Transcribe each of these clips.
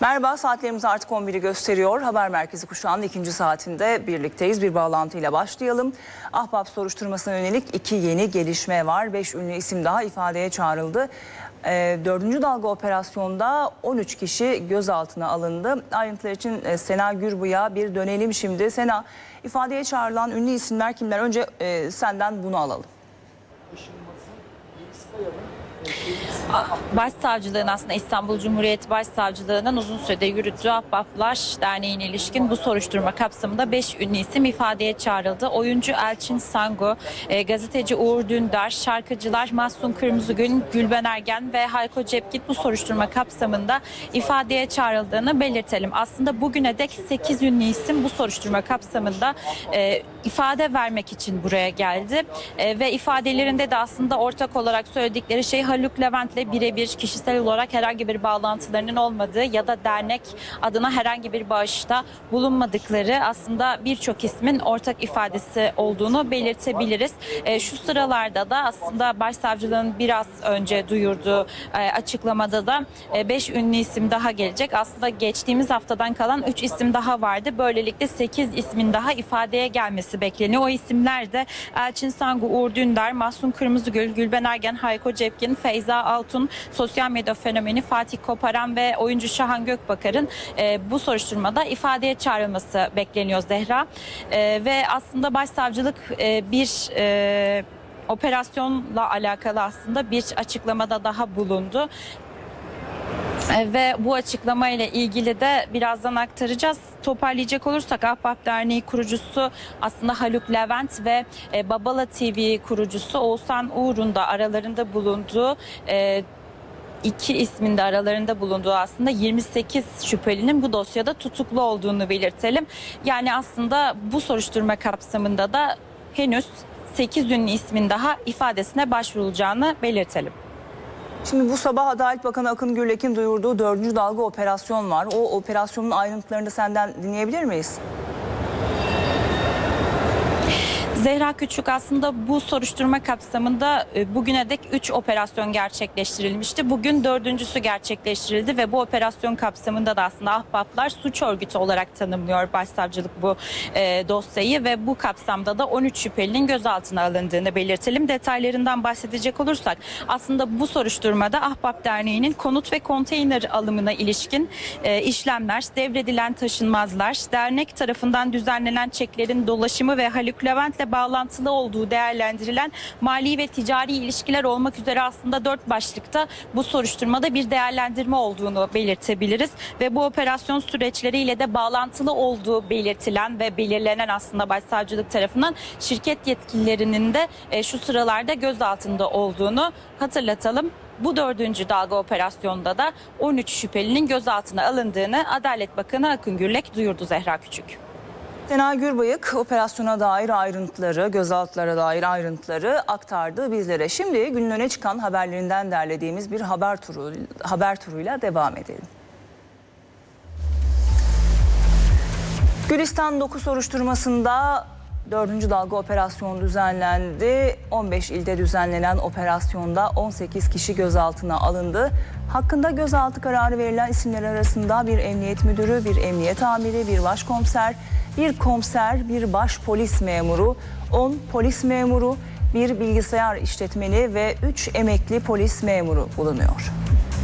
Merhaba, saatlerimiz artık 11'i gösteriyor. Haber Merkezi kuşağının ikinci saatinde birlikteyiz. Bir bağlantıyla başlayalım. Ahbap soruşturmasına yönelik 2 yeni gelişme var. 5 ünlü isim daha ifadeye çağrıldı. 4. dalga operasyonda 13 kişi gözaltına alındı. Ayrıntılar için Sena Gürbü'ye bir dönelim şimdi. Sena, ifadeye çağrılan ünlü isimler kimler? Önce senden bunu alalım. Başsavcılığın aslında İstanbul Cumhuriyet Başsavcılığı'nın uzun süredir yürüttüğü Ahbaplar Derneği'ne ilişkin bu soruşturma kapsamında 5 ünlü isim ifadeye çağrıldı. Oyuncu Elçin Sangu, gazeteci Uğur Dündar, şarkıcılar Mahsun Kırmızıgül, Gülben Ergen ve Hayko Cepgit bu soruşturma kapsamında ifadeye çağrıldığını belirtelim. Aslında bugüne dek 8 ünlü isim bu soruşturma kapsamında ifade vermek için buraya geldi. Ve ifadelerinde de aslında ortak olarak söyledikleri şey Haluk Levent'le birebir kişisel olarak herhangi bir bağlantılarının olmadığı ya da dernek adına herhangi bir bağışta bulunmadıkları aslında birçok ismin ortak ifadesi olduğunu belirtebiliriz. Şu sıralarda da aslında Başsavcılığın biraz önce duyurduğu açıklamada da 5 ünlü isim daha gelecek. Aslında geçtiğimiz haftadan kalan 3 isim daha vardı. Böylelikle 8 ismin daha ifadeye gelmesi bekleniyor. O isimler de Elçin Sangu, Uğur Dündar, Mahsun Kırmızıgül, Gülben Ergen, Hayko Cepgin, Feyza Altun, sosyal medya fenomeni Fatih Koparan ve oyuncu Şahan Gökbakar'ın bu soruşturmada ifadeye çağrılması bekleniyor Zehra. Ve aslında Başsavcılık bir operasyonla alakalı aslında bir açıklamada daha bulundu. Ve bu açıklama ile ilgili de birazdan aktaracağız. Toparlayacak olursak Ahbap Derneği kurucusu aslında Haluk Levent ve Babala TV kurucusu Oğuzhan Uğur'un da aralarında bulunduğu 2 ismin de aralarında bulunduğu aslında 28 şüphelinin bu dosyada tutuklu olduğunu belirtelim. Yani aslında bu soruşturma kapsamında da henüz 8 ünlü ismin daha ifadesine başvurulacağını belirtelim. Şimdi bu sabah Adalet Bakanı Akın Gürlek'in duyurduğu 4. dalga operasyon var. O operasyonun ayrıntılarını senden dinleyebilir miyiz? Zehra Küçük, aslında bu soruşturma kapsamında bugüne dek 3 operasyon gerçekleştirilmişti. Bugün 4.'sü gerçekleştirildi ve bu operasyon kapsamında da aslında Ahbaplar suç örgütü olarak tanımlıyor Başsavcılık bu dosyayı ve bu kapsamda da 13 şüphelinin gözaltına alındığını belirtelim. Detaylarından bahsedecek olursak aslında bu soruşturmada Ahbap Derneği'nin konut ve konteyner alımına ilişkin işlemler, devredilen taşınmazlar, dernek tarafından düzenlenen çeklerin dolaşımı ve Haluk Levent'le bağlantılı olduğu değerlendirilen mali ve ticari ilişkiler olmak üzere aslında 4 başlıkta bu soruşturmada bir değerlendirme olduğunu belirtebiliriz. Ve bu operasyon süreçleriyle de bağlantılı olduğu belirtilen ve belirlenen aslında Başsavcılık tarafından şirket yetkililerinin de şu sıralarda gözaltında olduğunu hatırlatalım. Bu 4. dalga operasyonda da 13 şüphelinin gözaltına alındığını Adalet Bakanı Akın Gürlek duyurdu Zehra Küçük. Sena Gürbüyük operasyona dair ayrıntıları, gözaltılara dair ayrıntıları aktardı bizlere. Şimdi günün öne çıkan haberlerinden derlediğimiz bir haber turuyla devam edelim. Gülistan Doku soruşturmasında 4. dalga operasyon düzenlendi. 15 ilde düzenlenen operasyonda 18 kişi gözaltına alındı. Hakkında gözaltı kararı verilen isimler arasında bir emniyet müdürü, bir emniyet amiri, bir başkomiser, bir komiser, bir baş polis memuru, 10 polis memuru, bir bilgisayar işletmeni ve 3 emekli polis memuru bulunuyor.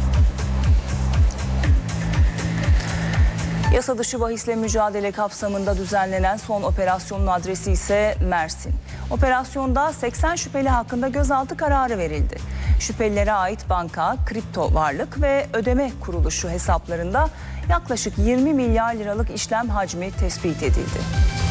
Yasa dışı bahisle mücadele kapsamında düzenlenen son operasyonun adresi ise Mersin. Operasyonda 80 şüpheli hakkında gözaltı kararı verildi. Şüphelilere ait banka, kripto varlık ve ödeme kuruluşu hesaplarında yaklaşık 20 milyar liralık işlem hacmi tespit edildi.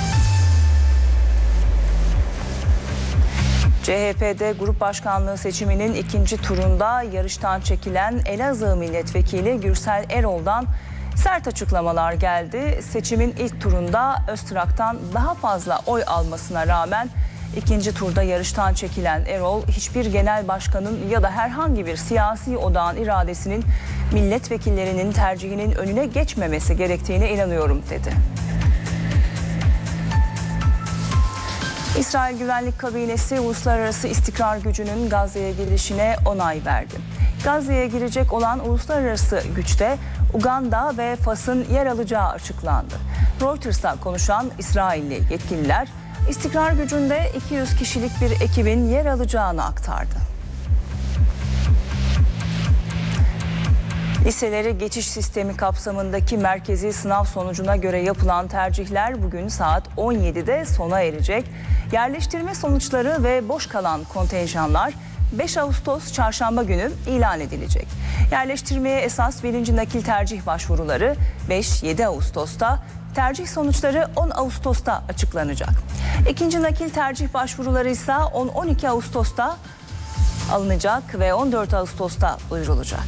CHP'de grup başkanlığı seçiminin ikinci turunda yarıştan çekilen Elazığ Milletvekili Gürsel Erol'dan sert açıklamalar geldi. Seçimin ilk turunda Öztrak'tan daha fazla oy almasına rağmen ikinci turda yarıştan çekilen Erol, hiçbir genel başkanın ya da herhangi bir siyasi odağın iradesinin milletvekillerinin tercihinin önüne geçmemesi gerektiğine inanıyorum dedi. İsrail Güvenlik Kabinesi Uluslararası İstikrar Gücü'nün Gazze'ye girişine onay verdi. Gazze'ye girecek olan uluslararası güçte Uganda ve Fas'ın yer alacağı açıklandı. Reuters'ta konuşan İsrailli yetkililer istikrar gücünde 200 kişilik bir ekibin yer alacağını aktardı. Liseleri geçiş sistemi kapsamındaki merkezi sınav sonucuna göre yapılan tercihler bugün saat 17'de sona erecek. Yerleştirme sonuçları ve boş kalan kontenjanlar 5 Ağustos çarşamba günü ilan edilecek. Yerleştirmeye esas 1. nakil tercih başvuruları 5-7 Ağustos'ta, tercih sonuçları 10 Ağustos'ta açıklanacak. 2. nakil tercih başvuruları ise 10-12 Ağustos'ta alınacak ve 14 Ağustos'ta duyurulacak.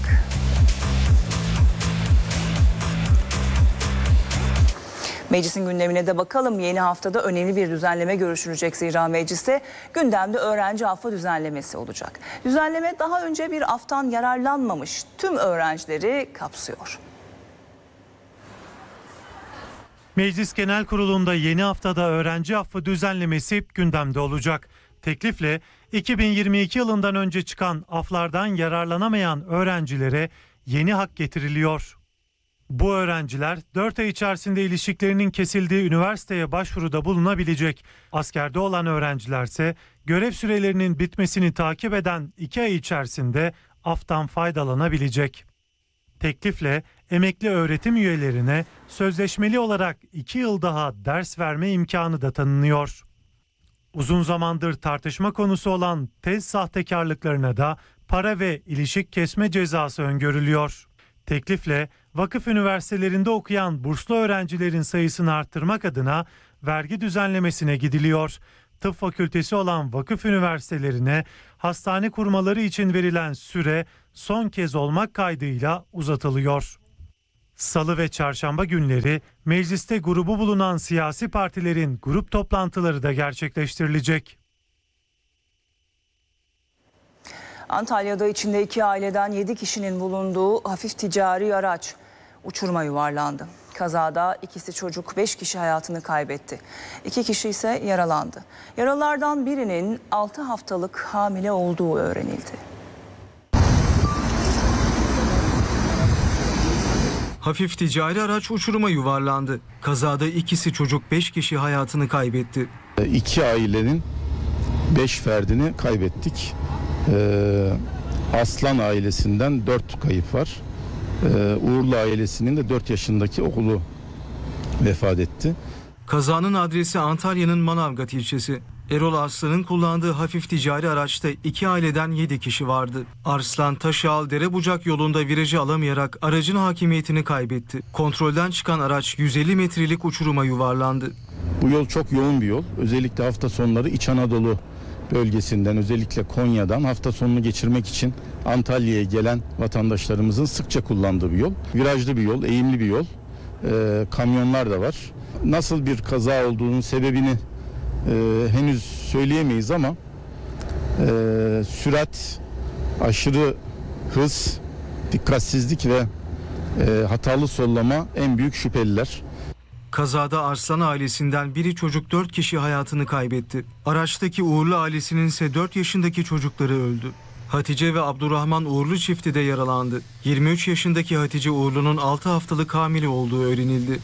Meclisin gündemine de bakalım. Yeni haftada önemli bir düzenleme görüşülecek zira mecliste gündemde öğrenci affı düzenlemesi olacak. Düzenleme daha önce bir aftan yararlanmamış tüm öğrencileri kapsıyor. Meclis Genel Kurulu'nda yeni haftada öğrenci affı düzenlemesi gündemde olacak. Teklifle 2022 yılından önce çıkan aflardan yararlanamayan öğrencilere yeni hak getiriliyor. Bu öğrenciler 4 ay içerisinde ilişkilerinin kesildiği üniversiteye başvuruda bulunabilecek. Askerde olan öğrencilerse görev sürelerinin bitmesini takip eden 2 ay içerisinde aftan faydalanabilecek. Teklifle emekli öğretim üyelerine sözleşmeli olarak 2 yıl daha ders verme imkanı da tanınıyor. Uzun zamandır tartışma konusu olan tez sahtekarlıklarına da para ve ilişik kesme cezası öngörülüyor. Teklifle vakıf üniversitelerinde okuyan burslu öğrencilerin sayısını arttırmak adına vergi düzenlemesine gidiliyor. Tıp fakültesi olan vakıf üniversitelerine hastane kurmaları için verilen süre son kez olmak kaydıyla uzatılıyor. Salı ve çarşamba günleri mecliste grubu bulunan siyasi partilerin grup toplantıları da gerçekleştirilecek. Antalya'da içinde 2 aileden 7 kişinin bulunduğu hafif ticari araç uçuruma yuvarlandı. Kazada ikisi çocuk, 5 kişi hayatını kaybetti. 2 kişi ise yaralandı. Yaralılardan birinin 6 haftalık hamile olduğu öğrenildi. Hafif ticari araç uçuruma yuvarlandı. Kazada ikisi çocuk, 5 kişi hayatını kaybetti. 2 ailenin 5 ferdini kaybettik. Aslan ailesinden 4 kayıp var. Uğurlu ailesinin de 4 yaşındaki oğlu vefat etti. Kazanın adresi Antalya'nın Manavgat ilçesi. Erol Arslan'ın kullandığı hafif ticari araçta 2 aileden 7 kişi vardı. Arslan Taşal Derebucak yolunda virajı alamayarak aracın hakimiyetini kaybetti. Kontrolden çıkan araç 150 metrelik uçuruma yuvarlandı. Bu yol çok yoğun bir yol. Özellikle hafta sonları İç Anadolu bölgesinden, özellikle Konya'dan hafta sonunu geçirmek için Antalya'ya gelen vatandaşlarımızın sıkça kullandığı bir yol. Virajlı bir yol, eğimli bir yol. Kamyonlar da var. Nasıl bir kaza olduğunun sebebini henüz söyleyemeyiz ama sürat, aşırı hız, dikkatsizlik ve hatalı sollama en büyük şüpheliler. Kazada Arslan ailesinden biri çocuk, 4 kişi hayatını kaybetti. Araçtaki Uğurlu ailesinin ise 4 yaşındaki çocukları öldü. Hatice ve Abdurrahman Uğurlu çifti de yaralandı. 23 yaşındaki Hatice Uğurlu'nun 6 haftalık hamile olduğu öğrenildi.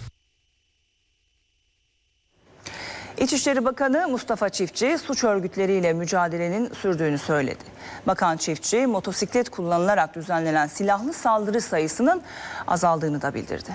İçişleri Bakanı Mustafa Çiftçi suç örgütleriyle mücadelenin sürdüğünü söyledi. Bakan Çiftçi motosiklet kullanılarak düzenlenen silahlı saldırı sayısının azaldığını da bildirdi.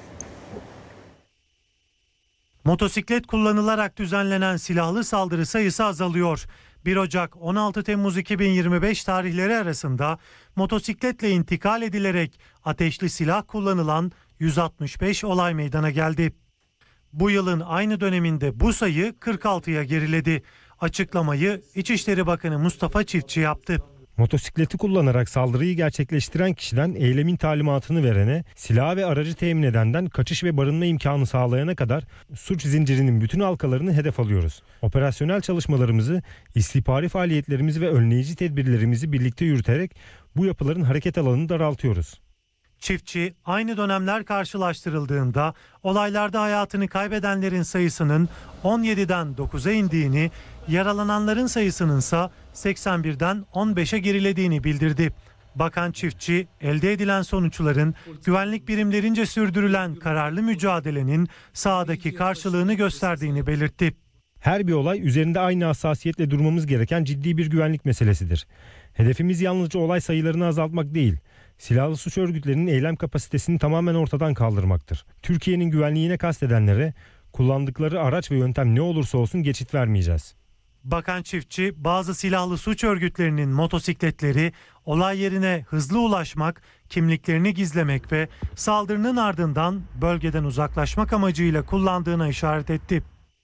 Motosiklet kullanılarak düzenlenen silahlı saldırı sayısı azalıyor. 1 Ocak 16 Temmuz 2025 tarihleri arasında motosikletle intikal edilerek ateşli silah kullanılan 165 olay meydana geldi. Bu yılın aynı döneminde bu sayı 46'ya geriledi. Açıklamayı İçişleri Bakanı Mustafa Çiftçi yaptı. Motosikleti kullanarak saldırıyı gerçekleştiren kişiden eylemin talimatını verene, silah ve aracı temin edenden kaçış ve barınma imkanı sağlayana kadar suç zincirinin bütün halkalarını hedef alıyoruz. Operasyonel çalışmalarımızı, istihbari faaliyetlerimizi ve önleyici tedbirlerimizi birlikte yürüterek bu yapıların hareket alanını daraltıyoruz. Çiftçi aynı dönemler karşılaştırıldığında olaylarda hayatını kaybedenlerin sayısının 17'den 9'a indiğini, yaralananların sayısının ise 81'den 15'e gerilediğini bildirdi. Bakan Çiftçi, elde edilen sonuçların güvenlik birimlerince sürdürülen kararlı mücadelenin sahadaki karşılığını gösterdiğini belirtti. Her bir olay üzerinde aynı hassasiyetle durmamız gereken ciddi bir güvenlik meselesidir. Hedefimiz yalnızca olay sayılarını azaltmak değil, silahlı suç örgütlerinin eylem kapasitesini tamamen ortadan kaldırmaktır. Türkiye'nin güvenliğine kastedenlere kullandıkları araç ve yöntem ne olursa olsun geçit vermeyeceğiz. Bakan Çiftçi, bazı silahlı suç örgütlerinin motosikletleri olay yerine hızlı ulaşmak, kimliklerini gizlemek ve saldırının ardından bölgeden uzaklaşmak amacıyla kullandığına işaret etti.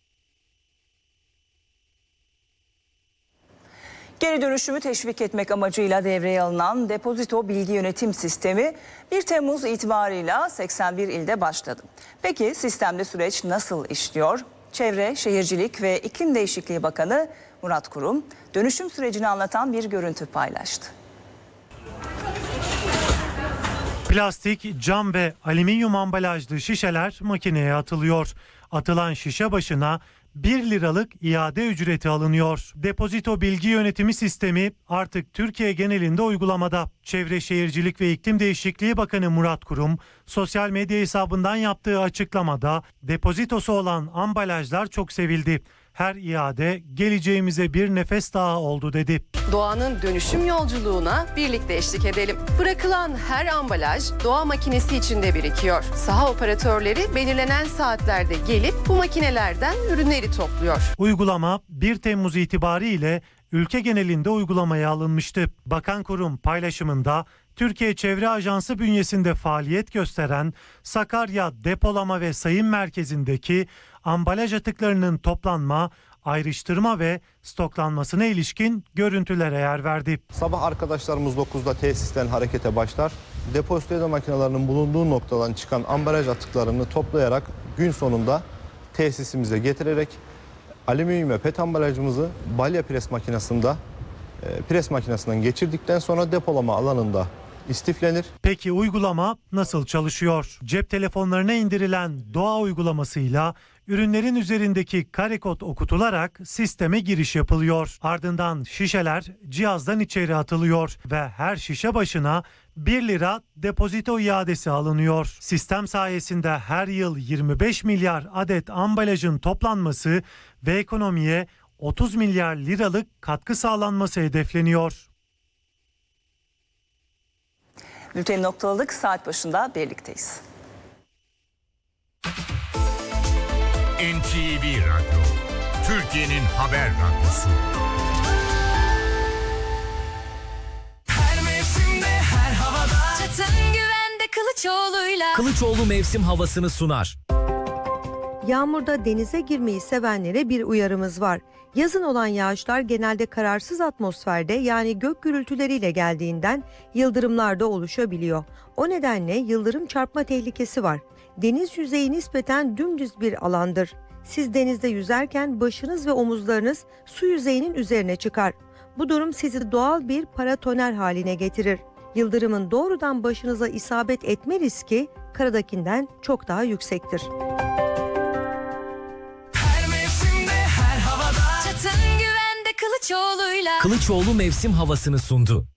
Geri dönüşümü teşvik etmek amacıyla devreye alınan depozito bilgi yönetim sistemi 1 Temmuz itibarıyla 81 ilde başladı. Peki sistemde süreç nasıl işliyor? Çevre, Şehircilik ve İklim Değişikliği Bakanı Murat Kurum dönüşüm sürecini anlatan bir görüntü paylaştı. Plastik, cam ve alüminyum ambalajlı şişeler makineye atılıyor. Atılan şişe başına 1 liralık iade ücreti alınıyor. Depozito bilgi yönetimi sistemi artık Türkiye genelinde uygulamada. Çevre, Şehircilik ve İklim Değişikliği Bakanı Murat Kurum sosyal medya hesabından yaptığı açıklamada depozitosu olan ambalajlar çok sevildi. Her iade geleceğimize bir nefes daha oldu dedi. Doğanın dönüşüm yolculuğuna birlikte eşlik edelim. Bırakılan her ambalaj doğa makinesi içinde birikiyor. Saha operatörleri belirlenen saatlerde gelip bu makinelerden ürünleri topluyor. Uygulama 1 Temmuz itibariyle ülke genelinde uygulamaya alınmıştı. Bakan Kurum paylaşımında Türkiye Çevre Ajansı bünyesinde faaliyet gösteren Sakarya Depolama ve Sayım Merkezi'ndeki ambalaj atıklarının toplanma, ayrıştırma ve stoklanmasına ilişkin görüntülere yer verdi. Sabah arkadaşlarımız 9'da tesisten harekete başlar. Depozito makinelerinin bulunduğu noktadan çıkan ambalaj atıklarını toplayarak gün sonunda tesisimize getirerek alüminyum ve pet ambalajımızı balya pres makinesinden geçirdikten sonra depolama alanında istiflenir. Peki uygulama nasıl çalışıyor? Cep telefonlarına indirilen Doğa uygulamasıyla ürünlerin üzerindeki kare kod okutularak sisteme giriş yapılıyor. Ardından şişeler cihazdan içeri atılıyor ve her şişe başına 1 lira depozito iadesi alınıyor. Sistem sayesinde her yıl 25 milyar adet ambalajın toplanması ve ekonomiye 30 milyar liralık katkı sağlanması hedefleniyor. Bülteni noktaladık. Saat başında birlikteyiz. NTV Radyo, Türkiye'nin haber radyosu. Her mevsimde, her havada. Çatın güvende Kılıçoğlu'yla. Kılıçoğlu mevsim havasını sunar. Yağmurda denize girmeyi sevenlere bir uyarımız var. Yazın olan yağışlar genelde kararsız atmosferde yani gök gürültüleriyle geldiğinden yıldırımlar da oluşabiliyor. O nedenle yıldırım çarpma tehlikesi var. Deniz yüzeyi nispeten dümdüz bir alandır. Siz denizde yüzerken başınız ve omuzlarınız su yüzeyinin üzerine çıkar. Bu durum sizi doğal bir paratoner haline getirir. Yıldırımın doğrudan başınıza isabet etme riski karadakinden çok daha yüksektir. Her mevsimde, her havada. Çatın güvende Kılıçoğlu'yla. Kılıçoğlu mevsim havasını sundu.